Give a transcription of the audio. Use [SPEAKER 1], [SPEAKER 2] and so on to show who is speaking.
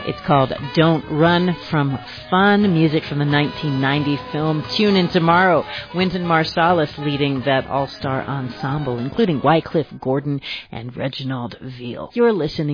[SPEAKER 1] It's called Don't Run from Fun, music from the 1990 film Tune In Tomorrow. Wynton Marsalis leading that all-star ensemble, including Wycliffe Gordon and Reginald Veal. You're listening